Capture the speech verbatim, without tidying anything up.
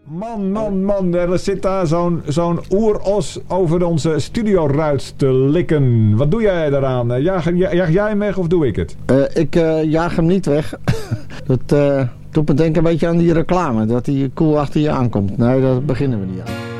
Man, man, man, er zit daar zo'n, zo'n oeros over onze studioruit te likken. Wat doe jij daaraan? Jaag, jaag jij hem weg of doe ik het? Uh, ik uh, jaag hem niet weg. Dat uh, doet me denken een beetje aan die reclame. Dat die koe achter je aankomt. Nee, daar beginnen we niet aan.